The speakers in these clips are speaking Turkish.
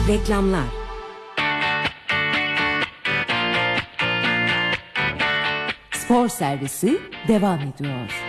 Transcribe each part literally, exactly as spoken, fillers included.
Reklamlar. Spor servisi devam ediyor.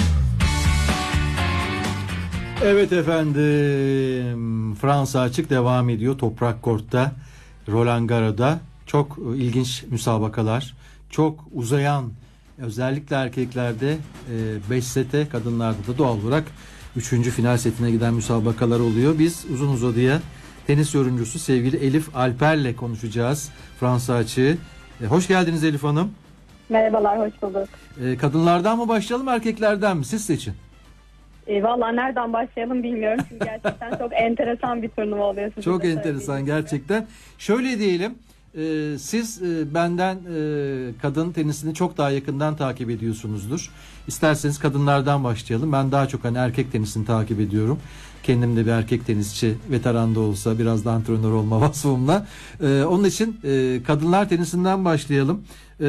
Evet efendim, Fransa açık devam ediyor. Toprak kortta, Roland Garros'da çok ilginç müsabakalar, çok uzayan, özellikle erkeklerde beş sete, kadınlarda da doğal olarak üçüncü final setine giden müsabakalar oluyor. Biz uzun uzadıya tenis yorumcusu sevgili Elif Alper'le konuşacağız Fransa açığı. E, hoş geldiniz Elif Hanım. Merhabalar, hoş bulduk. E, kadınlardan mı başlayalım, erkeklerden mi? Siz seçin. E, Valla nereden başlayalım bilmiyorum. Çünkü gerçekten çok enteresan bir turnuva oluyor. Çok enteresan gerçekten. Şöyle diyelim, e, siz e, benden e, kadın tenisini çok daha yakından takip ediyorsunuzdur. İsterseniz kadınlardan başlayalım. Ben daha çok hani erkek tenisini takip ediyorum. Kendim de bir erkek tenisçi, veteran da olsa biraz da antrenör olma vasfımla. E, onun için e, kadınlar tenisinden başlayalım. E,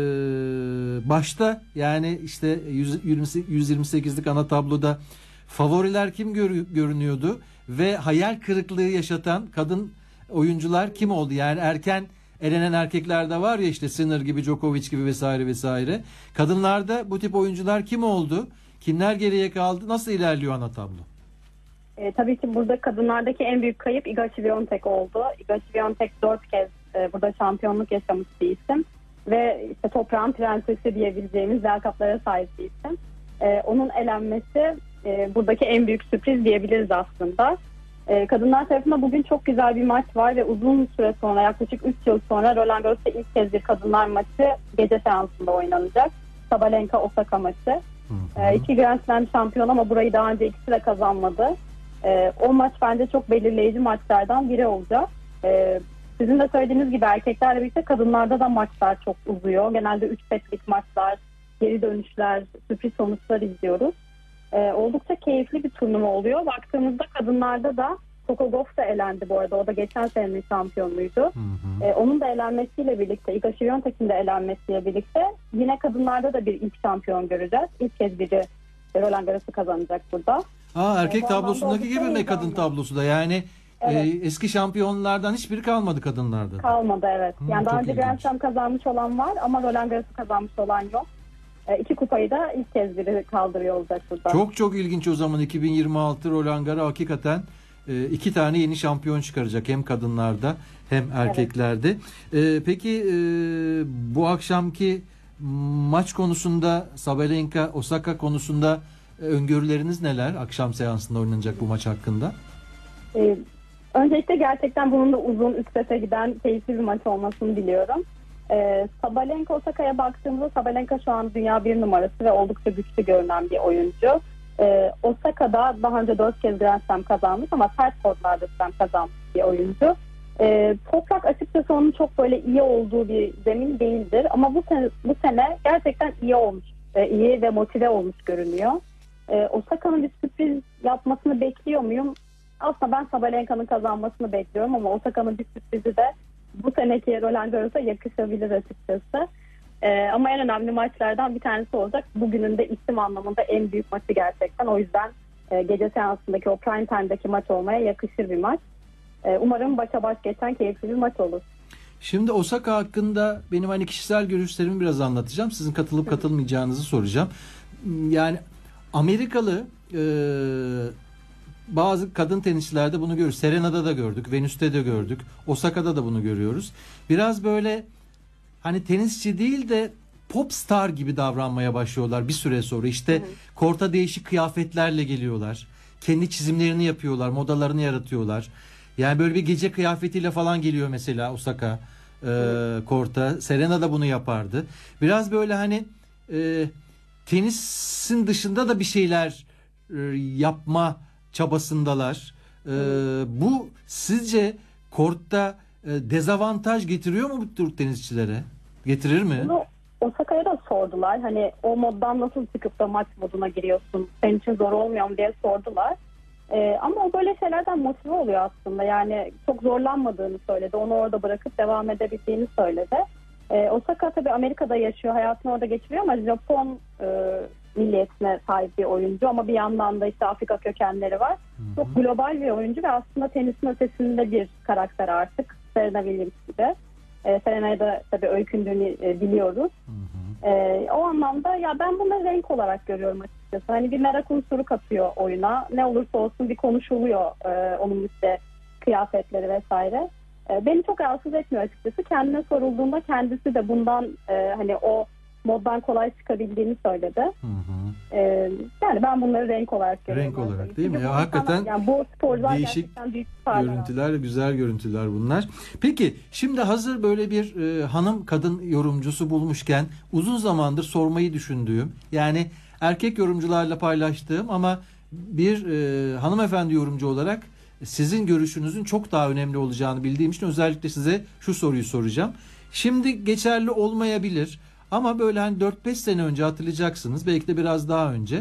başta yani işte yüz yirmi, yüz yirmi sekizlik ana tabloda favoriler kim gör, görünüyordu ve hayal kırıklığı yaşatan kadın oyuncular kim oldu? Yani erken elenen erkekler de var ya, işte Sinner gibi, Djokovic gibi vesaire vesaire. Kadınlarda bu tip oyuncular kim oldu? Kimler geriye kaldı? Nasıl ilerliyor ana tablo? E, tabii ki burada kadınlardaki en büyük kayıp Iga Świątek oldu. Iga Świątek dört kez e, burada şampiyonluk yaşamış bir isim. Ve işte toprağın prensesi diyebileceğimiz lakaplara sahip bir isim. E, onun elenmesi e, buradaki en büyük sürpriz diyebiliriz aslında. E, kadınlar tarafında bugün çok güzel bir maç var ve uzun süre sonra, yaklaşık üç yıl sonra Roland Garros'ta ilk kez bir kadınlar maçı gece seansında oynanacak. Sabalenka Osaka maçı. E, iki Grand Slam şampiyon ama burayı daha önce ikisi de kazanmadı. E, o maç bence çok belirleyici maçlardan biri olacak. E, sizin de söylediğiniz gibi erkeklerle birlikte kadınlarda da maçlar çok uzuyor. Genelde üç setlik maçlar, geri dönüşler, sürpriz sonuçlar izliyoruz. Ee, oldukça keyifli bir turnuva oluyor. Baktığımızda kadınlarda da Coco Gauff da elendi bu arada. O da geçen senenin şampiyonuydu. Hı hı. Ee, onun da elenmesiyle birlikte, Iga Świątek'in de elenmesiyle birlikte yine kadınlarda da bir ilk şampiyon göreceğiz. İlk kez biri Roland Garros'u kazanacak burada. Aa, erkek ee, tablosundaki gibi mi kadın tablosu da? Yani evet. e, eski şampiyonlardan hiçbiri kalmadı kadınlarda. Kalmadı, evet. Hı, yani daha önce Grand Slam kazanmış olan var ama Roland Garros'u kazanmış olan yok. İki kupayı da ilk kez biri kaldırıyor olacak burada. Çok çok ilginç o zaman. iki bin yirmi altı Roland Garros hakikaten iki tane yeni şampiyon çıkaracak. Hem kadınlarda hem erkeklerde. Evet. Peki bu akşamki maç konusunda, Sabalenka Osaka konusunda öngörüleriniz neler? Akşam seansında oynanacak bu maç hakkında. Ee, öncelikle gerçekten bunun da uzun, üç sete giden keyifli bir maç olmasını diliyorum. Ee, Sabalenka Osaka'ya baktığımızda Sabalenka şu an dünya bir numarası ve oldukça güçlü görünen bir oyuncu. Ee, Osaka'da daha önce dört kez Grand Slam kazanmış ama sert kortlarda Slam kazanmış bir oyuncu. Ee, toprak açıkçası onun çok böyle iyi olduğu bir zemin değildir ama bu sene, bu sene gerçekten iyi olmuş, ee, iyi ve motive olmuş görünüyor. Ee, Osaka'nın bir sürpriz yapmasını bekliyor muyum? Aslında ben Sabalenka'nın kazanmasını bekliyorum ama Osaka'nın bir sürprizi de bu seneki Roland Garros'a yakışabilir açıkçası. Ee, ama en önemli maçlardan bir tanesi olacak. Bugünün de isim anlamında en büyük maçı gerçekten. O yüzden e, gece seansındaki o prime time'daki maç olmaya yakışır bir maç. E, umarım başa baş geçen keyifli bir maç olur. Şimdi Osaka hakkında benim hani kişisel görüşlerimi biraz anlatacağım. Sizin katılıp katılmayacağınızı soracağım. Yani Amerikalı e, bazı kadın tenisçilerde bunu görüyoruz. Serena'da da gördük, Venüs'te de gördük, Osaka'da da bunu görüyoruz. Biraz böyle hani tenisçi değil de pop star gibi davranmaya başlıyorlar bir süre sonra. İşte hı hı. korta değişik kıyafetlerle geliyorlar. Kendi çizimlerini yapıyorlar, modalarını yaratıyorlar. Yani böyle bir gece kıyafetiyle falan geliyor mesela Osaka e, korta. Serena da bunu yapardı. Biraz böyle hani e, tenisin dışında da bir şeyler e, yapma çabasındalar. Ee, bu sizce kortta e, dezavantaj getiriyor mu bu tür tenisçilere? Getirir mi? Bunu Osaka'ya da sordular. Hani o moddan nasıl çıkıp da maç moduna giriyorsun? Senin için zor olmuyor mu diye sordular. Ee, ama o böyle şeylerden motive oluyor aslında. Yani çok zorlanmadığını söyledi. Onu orada bırakıp devam edebildiğini söyledi. Ee, Osaka tabii Amerika'da yaşıyor. Hayatını orada geçiriyor ama Japon e, milliyetine sahip bir oyuncu ama bir yandan da işte Afrika kökenleri var. Hı-hı. Çok global bir oyuncu ve aslında tenisin ötesinde bir karakter artık. Serena Williams gibi. E, Serena'yı da tabii öykündüğünü e, biliyoruz. E, o anlamda ya ben bunları renk olarak görüyorum açıkçası. Hani bir merak unsuru katıyor oyuna. Ne olursa olsun bir konuşuluyor e, onun işte kıyafetleri vesaire. E, beni çok rahatsız etmiyor açıkçası. Kendine sorulduğunda kendisi de bundan e, hani o moddan kolay çıkabildiğini söyledi. Hı hı. Ee, yani ben bunları renk olarak görüyorum. Renk olarak değil mi? Ya hakikaten yani bu sporcular değişik büyük görüntüler, var. Güzel görüntüler bunlar. Peki şimdi hazır böyle bir e, hanım kadın yorumcusu bulmuşken uzun zamandır sormayı düşündüğüm, yani erkek yorumcularla paylaştığım ama bir e, hanımefendi yorumcu olarak sizin görüşünüzün çok daha önemli olacağını bildiğim için özellikle size şu soruyu soracağım. Şimdi geçerli olmayabilir. Ama böyle hani dört beş sene önce hatırlayacaksınız, belki de biraz daha önce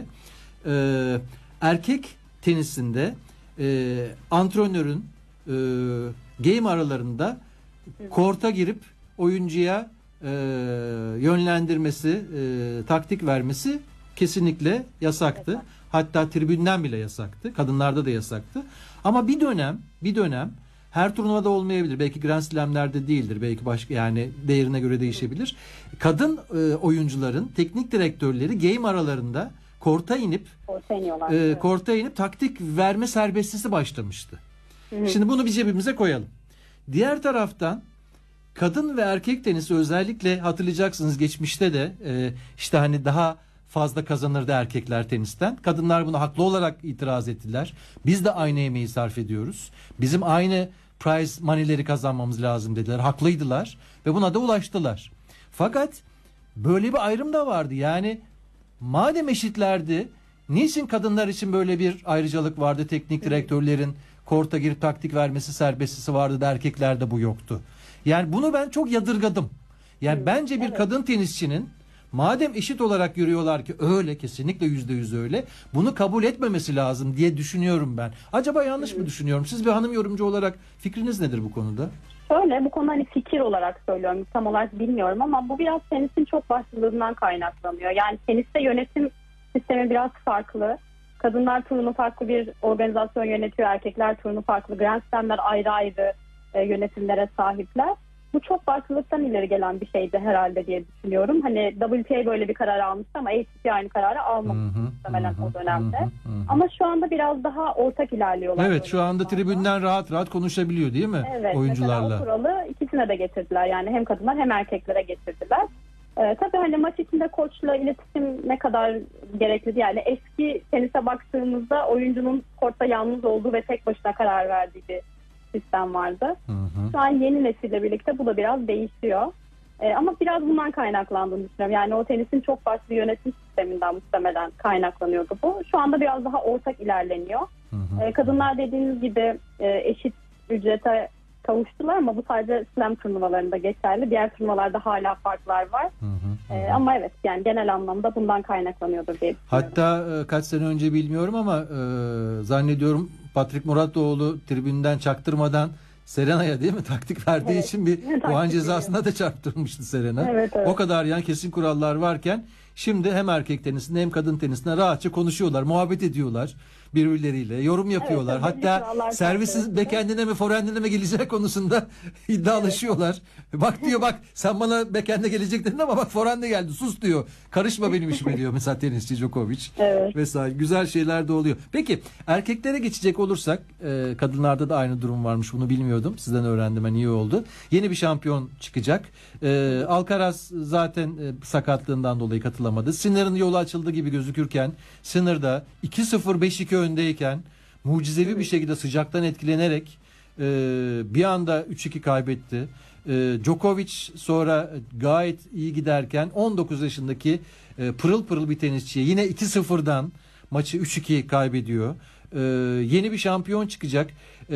e, erkek tenisinde e, antrenörün e, game aralarında korta girip oyuncuya e, yönlendirmesi, e, taktik vermesi kesinlikle yasaktı. Hatta tribünden bile yasaktı. Kadınlarda da yasaktı. Ama bir dönem, bir dönem her turnuvada olmayabilir. Belki Grand Slam'lerde değildir. Belki başka, yani değerine göre değişebilir. Kadın e, oyuncuların teknik direktörleri game aralarında korta inip korta, e, evet. korta inip taktik verme serbestisi başlamıştı. Hı hı. Şimdi bunu bir cebimize koyalım. Diğer taraftan kadın ve erkek tenisi özellikle hatırlayacaksınız geçmişte de e, işte hani daha fazla kazanırdı erkekler tenisten. Kadınlar buna haklı olarak itiraz ettiler. Biz de aynı emeği sarf ediyoruz. Bizim aynı prize money'leri kazanmamız lazım dediler. Haklıydılar ve buna da ulaştılar. Fakat böyle bir ayrım da vardı. Yani madem eşitlerdi, niçin kadınlar için böyle bir ayrıcalık vardı? Teknik direktörlerin korta girip taktik vermesi serbestisi vardı da erkeklerde bu yoktu. Yani bunu ben çok yadırgadım. Yani evet, bence bir evet. kadın tenisçinin madem eşit olarak görüyorlar ki öyle, kesinlikle yüzde yüz öyle, bunu kabul etmemesi lazım diye düşünüyorum ben. Acaba yanlış mı düşünüyorum? Siz bir hanım yorumcu olarak fikriniz nedir bu konuda? Şöyle, bu konu hani fikir olarak söylüyorum. Tam olarak bilmiyorum ama bu biraz tenisin çok başlılığından kaynaklanıyor. Yani teniste yönetim sistemi biraz farklı. Kadınlar turunu farklı bir organizasyon yönetiyor. Erkekler turunu farklı. Grand Slam'ler ayrı ayrı e, yönetimlere sahipler. Bu çok farklılıktan ileri gelen bir şeydi herhalde diye düşünüyorum. Hani W T A böyle bir karar almıştı ama A T P aynı kararı almamıştı muhtemelen o dönemde. Hı hı, hı. Ama şu anda biraz daha ortak ilerliyorlar. Evet, şu anda tribünden rahat rahat konuşabiliyor değil mi? Evet, oyuncularla. Evet, o kuralı ikisine de getirdiler. Yani hem kadınlar hem erkeklere getirdiler. Ee, tabii hani maç içinde koçla iletişim ne kadar gerekli? Yani eski tenise baktığımızda oyuncunun kortta yalnız olduğu ve tek başına karar verdiği bir sistem vardı. Hı hı. Şu an yeni nesille birlikte bu da biraz değişiyor. Ee, ama biraz bundan kaynaklandığını düşünüyorum. Yani o tenisin çok farklı yönetim sisteminden muhtemelen kaynaklanıyordu bu. Şu anda biraz daha ortak ilerleniyor. Hı hı. Ee, kadınlar dediğiniz gibi e, eşit ücrete kavuştular ama bu sadece slam turnuvalarında geçerli. Diğer turnuvalarda hala farklar var. Hı hı, hı. Ee, ama evet, yani genel anlamda bundan kaynaklanıyordur diye düşünüyorum. Hatta e, kaç sene önce bilmiyorum ama e, zannediyorum Patrik Muratoğlu tribünden çaktırmadan Serena'ya değil mi taktik verdiği evet. için bir puan cezasına da çarptırmıştı Serena. Evet, evet. O kadar yani kesin kurallar varken şimdi hem erkek tenisinde hem kadın tenisinde rahatça konuşuyorlar, muhabbet ediyorlar birbirleriyle, yorum yapıyorlar. Evet, hatta servisin backend'ine mi forehand'ine mi geleceği konusunda iddialaşıyorlar. Evet. Bak diyor, bak sen bana backend'e gelecek dedin ama bak forehand'e geldi, sus diyor. Karışma benim işime diyor mesela tenisçi Djokovic. Evet. Vesaire. Güzel şeyler de oluyor. Peki erkeklere geçecek olursak, e, kadınlarda da aynı durum varmış, bunu bilmiyordum. Sizden öğrendim, ben iyi oldu. Yeni bir şampiyon çıkacak. E, Alcaraz zaten e, sakatlığından dolayı katılamadı. Sinner'in yolu açıldı gibi gözükürken Sinner da iki sıfır beş iki öndeyken mucizevi evet. bir şekilde sıcaktan etkilenerek e, bir anda üç iki kaybetti. E, Djokovic sonra gayet iyi giderken on dokuz yaşındaki e, pırıl pırıl bir tenisçiye yine iki sıfırdan maçı üç iki kaybediyor. E, yeni bir şampiyon çıkacak.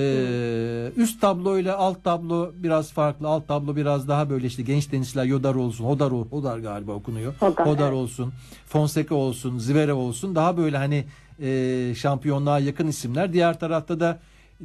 E, üst tabloyla alt tablo biraz farklı. Alt tablo biraz daha böyle işte genç tenisçiler, Yodar olsun, Hodar, Hodar galiba okunuyor. Hodar, Hodar evet. olsun, Fonseca olsun, Zverev olsun. Daha böyle hani e, şampiyonluğa yakın isimler. Diğer tarafta da